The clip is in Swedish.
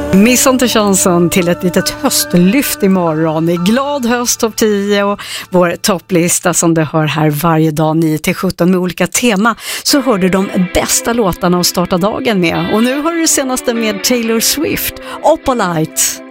Missa inte chansen till ett litet höstlyft imorgon. I glad höst topp 10 och vår topplista som du hör här varje dag 9-17 med olika tema, så hör du de bästa låtarna att starta dagen med. Och nu har du det senaste med Taylor Swift, Opalite.